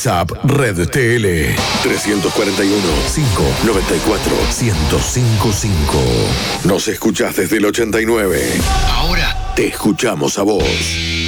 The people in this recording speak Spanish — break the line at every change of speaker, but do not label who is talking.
WhatsApp Red TL 341-594-1055. Nos escuchás desde el 89. Ahora te escuchamos a vos.